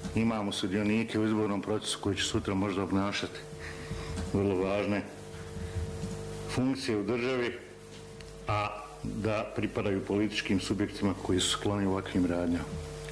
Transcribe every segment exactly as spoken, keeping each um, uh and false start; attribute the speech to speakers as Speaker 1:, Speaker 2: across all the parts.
Speaker 1: imamo sudionike u izbornom procesu koji će sutra možda obnašati vrlo važne funkcije u državi, a da pripadaju političkim subjektima koji su skloni ovakvim radnjama.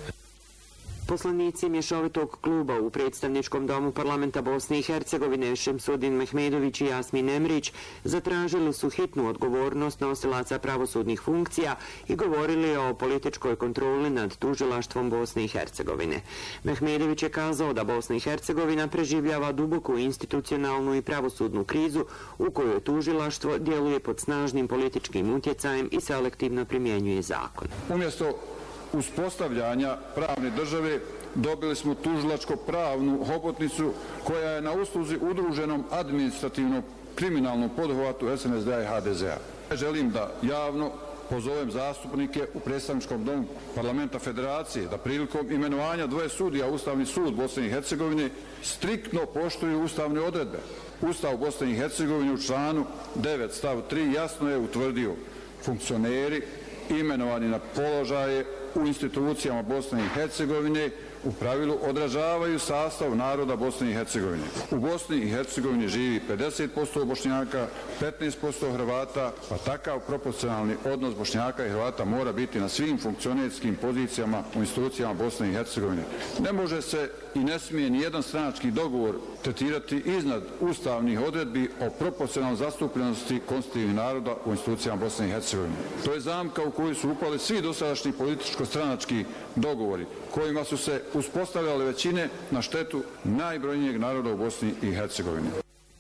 Speaker 2: Poslanici mješovitog kluba u predstavničkom domu parlamenta Bosne i Hercegovine Šemsudin Mehmedović i Jasmin Emrić zatražili su hitnu odgovornost nosilaca pravosudnih funkcija i govorili o političkoj kontroli nad tužilaštvom Bosne i Hercegovine. Mehmedović je kazao da Bosna i Hercegovina preživljava duboku institucionalnu i pravosudnu krizu u kojoj tužilaštvo djeluje pod snažnim političkim utjecajem i selektivno primjenjuje zakon.
Speaker 3: Umjesto uspostavljanja pravne države dobili smo tužilačko-pravnu hobotnicu koja je na usluzi udruženom administrativnom kriminalnom poduhvatu S N S D-a i H D Z-a. Želim da javno pozovem zastupnike u predstavničkom domu parlamenta Federacije da prilikom imenovanja dvoje sudija Ustavni sud Bosne i Hercegovine striktno poštuju ustavne odredbe. Ustav Bosne i Hercegovine u članu devet stav tri jasno je utvrdio funkcioneri imenovani na položaje u institucijama Bosne i Hercegovine u pravilu odražavaju sastav naroda Bosne i Hercegovine. U Bosni i Hercegovini živi pedeset posto Bošnjaka, petnaest posto Hrvata, pa takav proporcionalni odnos Bošnjaka i Hrvata mora biti na svim funkcionerskim pozicijama u institucijama Bosne i Hercegovine. Ne može se i ne smije ni jedan stranački dogovor tretirati iznad ustavnih odredbi o proporcionalnoj zastupljenosti konstitutivnih naroda u institucijama Bosne i Hercegovine. To je zamka u koju su upali svi dosadašnji političko-stranački dogovori, kojima su se uspostavljale većine na štetu najbrojnijeg naroda u Bosni i Hercegovini.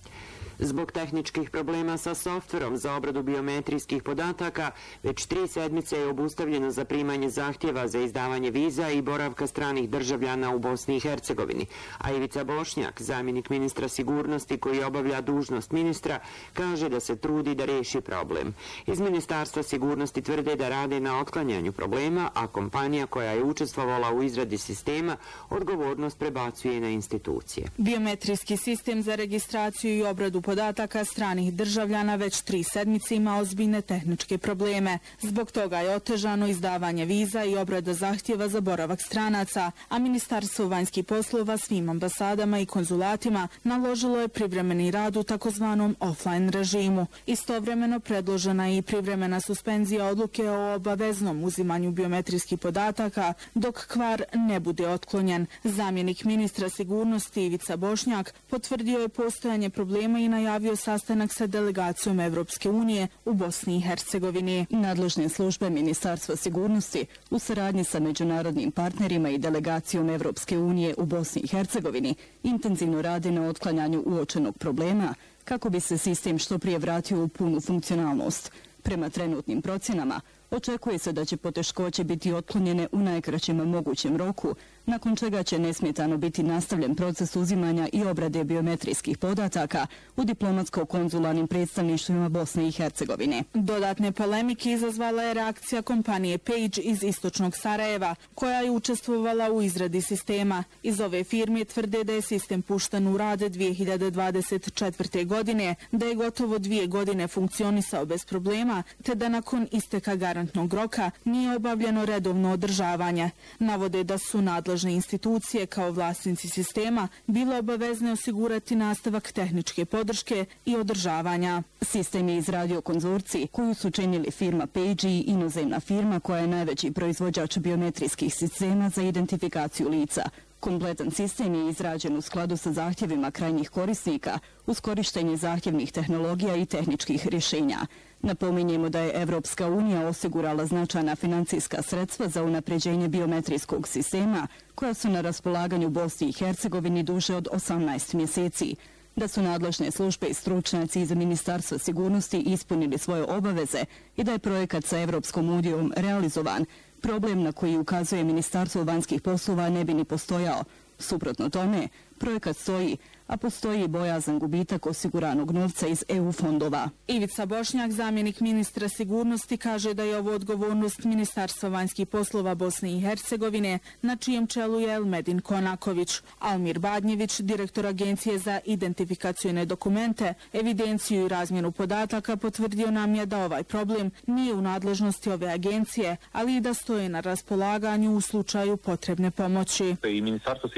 Speaker 2: Zbog tehničkih problema sa softverom za obradu biometrijskih podataka, već tri sedmice je obustavljeno zaprimanje zahtjeva za izdavanje viza i boravka stranih državljana u Bosni i Hercegovini. A Ivica Bošnjak, zamjenik ministra sigurnosti koji obavlja dužnost ministra, kaže da se trudi da riješi problem. Iz Ministarstva sigurnosti tvrde da rade na otklanjanju problema, a kompanija koja je učestvovala u izradi sistema odgovornost prebacuje na institucije.
Speaker 4: Biometrijski sistem za registraciju i obradu podataka stranih državljana već tri sedmice ima ozbiljne tehničke probleme. Zbog toga je otežano izdavanje viza i obrada zahtjeva za boravak stranaca, a Ministarstvo vanjskih poslova svim ambasadama i konzulatima naložilo je privremeni rad u takozvanom offline režimu. Istovremeno predložena je i privremena suspenzija odluke o obaveznom uzimanju biometrijskih podataka dok kvar ne bude otklonjen. Zamjenik ministra sigurnosti Ivica Bošnjak potvrdio je postojanje problema i najavio sastanak sa delegacijom Evropske unije u Bosni i Hercegovini.
Speaker 5: Nadležne službe Ministarstva sigurnosti u saradnji sa međunarodnim partnerima i delegacijom Evropske unije u Bosni i Hercegovini intenzivno rade na otklanjanju uočenog problema kako bi se sistem što prije vratio u punu funkcionalnost. Prema trenutnim procjenama, očekuje se da će poteškoće biti otklonjene u najkraćem mogućem roku, nakon čega će nesmetano biti nastavljen proces uzimanja i obrade biometrijskih podataka u diplomatsko-konzularnim predstavništvima Bosne i Hercegovine.
Speaker 4: Dodatne polemike izazvala je reakcija kompanije Page iz istočnog Sarajeva, koja je učestvovala u izradi sistema. Iz ove firme tvrde da je sistem pušten u rad dvije hiljade dvadeset četvrte. godine, da je gotovo dvije godine funkcionisao bez problema, te da nakon isteka garantnog roka nije obavljeno redovno održavanje. Navode da su nadležne institucije kao vlasnici sistema bile obavezne osigurati nastavak tehničke podrške i održavanja.
Speaker 5: Sistem je izradio konzorcij koju su činili firma Page i inozemna firma koja je najveći proizvođač biometrijskih sistema za identifikaciju lica. Kompletan sistem je izrađen u skladu sa zahtjevima krajnjih korisnika uz korištenje zahtjevnih tehnologija i tehničkih rješenja. Napominjemo da je Evropska unija osigurala značajna financijska sredstva za unapređenje biometrijskog sistema koja su na raspolaganju Bosni i Hercegovini duže od osamnaest mjeseci. Da su nadležne službe i stručnjaci iz Ministarstva sigurnosti ispunili svoje obaveze i da je projekat sa Evropskom unijom realizovan, problem na koji ukazuje Ministarstvo vanjskih poslova ne bi ni postojao. Suprotno tome, projekat stoji, a postoji bojazan gubitak osiguranog novca iz E U fondova.
Speaker 4: Ivica Bošnjak, zamjenik ministra sigurnosti, kaže da je ovo odgovornost Ministarstva vanjskih poslova Bosne i Hercegovine, na čijem čelu je Elmedin Konaković. Almir Badnjević, direktor Agencije za identifikacione dokumente, evidenciju i razmjenu podataka, potvrdio nam je da ovaj problem nije u nadležnosti ove agencije, ali i da stoje na raspolaganju u slučaju potrebne pomoći.